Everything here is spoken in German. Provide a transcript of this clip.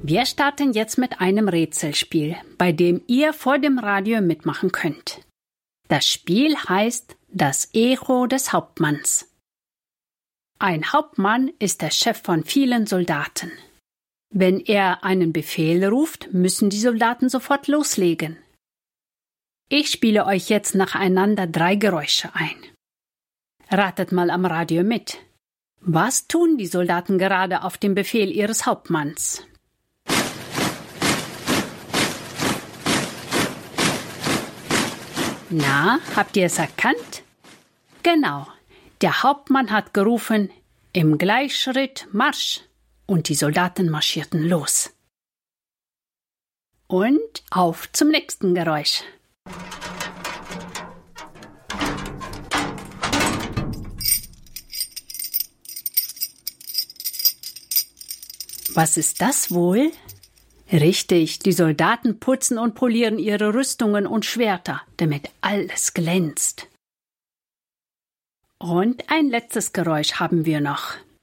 Wir starten jetzt mit einem Rätselspiel, bei dem ihr vor dem Radio mitmachen könnt. Das Spiel heißt Das Echo des Hauptmanns. Ein Hauptmann ist der Chef von vielen Soldaten. Wenn er einen Befehl ruft, müssen die Soldaten sofort loslegen. Ich spiele euch jetzt nacheinander 3 Geräusche ein. Ratet mal am Radio mit. Was tun die Soldaten gerade auf dem Befehl ihres Hauptmanns? Na, habt ihr es erkannt? Genau, der Hauptmann hat gerufen, im Gleichschritt Marsch, und die Soldaten marschierten los. Und auf zum nächsten Geräusch. Was ist das wohl? Richtig, die Soldaten putzen und polieren ihre Rüstungen und Schwerter, damit alles glänzt. Und ein letztes Geräusch haben wir noch.